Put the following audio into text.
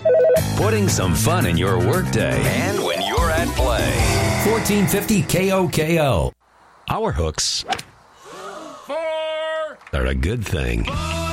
Putting some fun in your workday and when you're at play. 1450 KOKO. Our hooks are a good thing.